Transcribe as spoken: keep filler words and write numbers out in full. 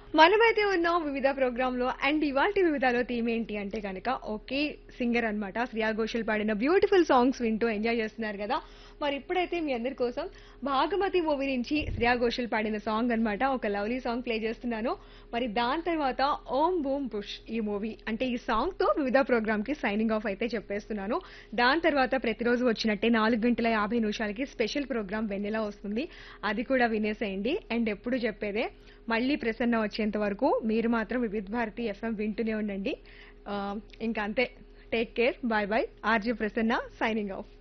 మనమైతే ఉన్నాం వివిధ ప్రోగ్రామ్ లో. అండ్ ఇవాల్టి వివిధలో థీమ్ ఏంటి అంటే కనుక ఒకే సింగర్ అన్నమాట. శ్రేయా ఘోషల్ పాడిన బ్యూటిఫుల్ సాంగ్స్ వింటూ ఎంజాయ్ చేస్తున్నారు కదా. మరి ఇప్పుడైతే మీ అందరి కోసం భాగమతి మూవీ నుంచి శ్రేయా ఘోషల్ పాడిన సాంగ్ అన్నమాట, ఒక లవ్లీ సాంగ్ ప్లే చేస్తున్నాను. మరి దాని తర్వాత ఓం బూమ్ పుష్ ఈ మూవీ అంటే ఈ సాంగ్ తో వివిధ ప్రోగ్రామ్ కి సైనింగ్ ఆఫ్ అయితే చెప్పేస్తున్నాను. దాని తర్వాత ప్రతిరోజు వచ్చినట్టే నాలుగు గంటల యాభై నిమిషాలకి స్పెషల్ ప్రోగ్రామ్ వెన్నెలా వస్తుంది, అది కూడా వినేసేయండి. అండ్ ఎప్పుడు చెప్పేదే, మళ్ళీ ప్రసన్న వచ్చేంత వరకు మీరు మాత్రం వివిధ భారతి ఎఫ్ఎం వింటూనే ఉండండి. ఆ, ఇంకా అంతే. Take care, bye bye. RJ Prasanna signing off.